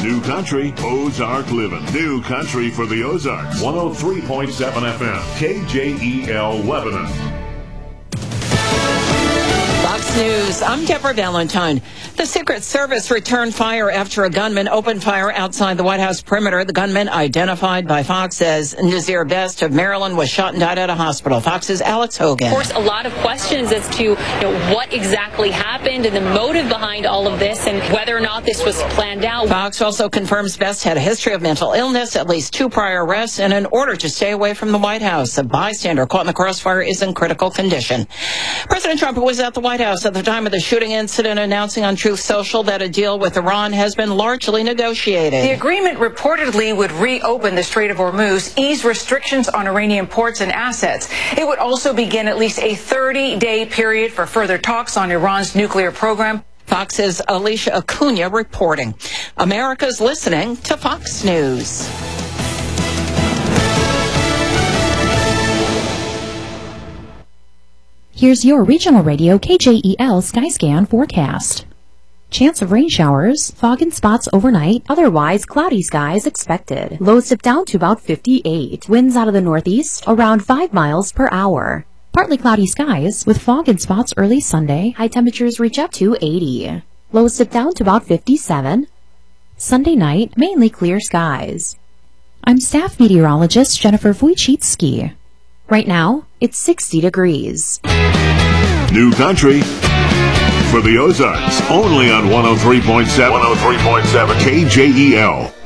New Country, Ozark Living. New Country for the Ozarks. 103.7 FM. KJEL Lebanon. Fox News, I'm Deborah Valentine. The Secret Service returned fire after a gunman opened fire outside the White House perimeter. The gunman, identified by Fox as Nazir Best of Maryland, was shot and died at a hospital. Fox's Alex Hogan. Of course, a lot of questions as to what exactly happened and the motive behind all of this and whether or not this was planned out. Fox also confirms Best had a history of mental illness, at least 2 prior arrests, and an order to stay away from the White House. A bystander caught in the crossfire is in critical condition. President Trump was at the White House at the time of the shooting incident, announcing on Truth Social that a deal with Iran has been largely negotiated. The agreement reportedly would reopen the Strait of Hormuz, ease restrictions on Iranian ports and assets. It would also begin at least a 30-day period for further talks on Iran's nuclear program. Fox's Alicia Acuna reporting. America's listening to Fox News. Here's your regional radio KJEL Skyscan forecast. Chance of rain showers, fog and spots overnight, otherwise cloudy skies expected. Lows dip down to about 58. Winds out of the northeast around 5 miles per hour. Partly cloudy skies with fog and spots early Sunday. High temperatures reach up to 80. Lows dip down to about 57. Sunday night, mainly clear skies. I'm staff meteorologist Jennifer Wojcicki. Right now, it's 60 degrees. New Country for the Ozarks. Only on 103.7 KJEL.